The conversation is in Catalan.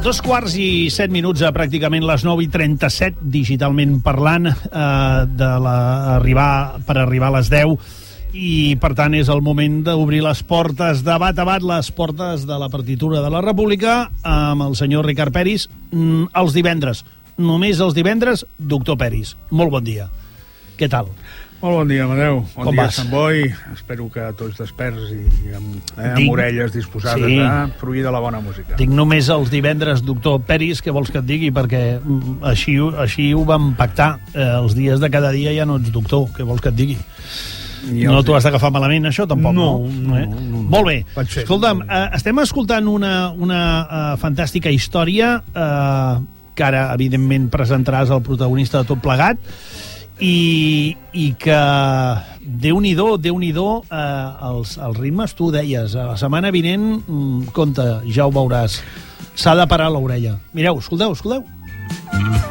2:07, pràcticament les 9:37, digitalment parlant, per arribar a les 10, i per tant és el moment d'obrir les portes de bat a bat, les portes de la partitura de la República, amb el senyor Ricard Peris, els divendres, només els divendres, doctor Peris. Molt bon dia. Què tal? Molt bon dia, Amadeu. Bon dia, vas? Sant Boi. Espero que tots desperts i amb orelles disposades a fruir de la bona música. Dic només els divendres, doctor Peris, què vols que et digui? Perquè així ho vam pactar. Els dies de cada dia ja no ets doctor, què vols que et digui? No t'ho has d'agafar malament, això, tampoc, no? Molt bé. Escolta'm, estem escoltant una fantàstica història que ara, evidentment, presentaràs el protagonista de tot plegat, i que Déu-n'hi-do, els ritmes, tu deies, la setmana vinent, compte, ja ho veuràs, s'ha de parar l'orella. Mireu, escolteu.